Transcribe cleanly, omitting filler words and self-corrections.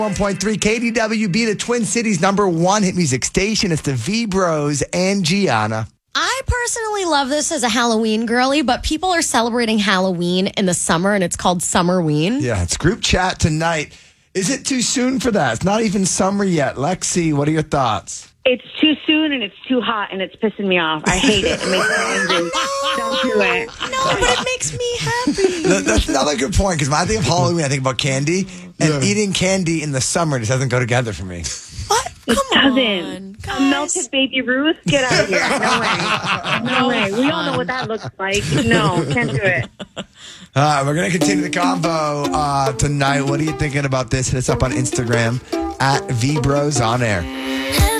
1.3 KDWB, the Twin Cities #1 hit music station. It's the V Bros and Gianna. I personally love this as a Halloween girly, but people are celebrating Halloween in the summer, and it's called Summerween. Yeah, it's group chat tonight. Is it too soon for that? It's not even summer yet. Lexi, what are your thoughts? It's too soon and it's too hot and it's pissing me off. I hate it. It makes me angry. Don't do it. No, but it makes me happy. That's another good point, because when I think of Halloween, I think about candy, and eating candy in the summer just doesn't go together for me. What? It Come doesn't. on, A melted baby Ruth? Get out of here. No way. No way. We all know what that looks like. No, can't do it. We're going to continue the convo tonight. What are you thinking about this? Hit us up on Instagram at VBrosOnAir.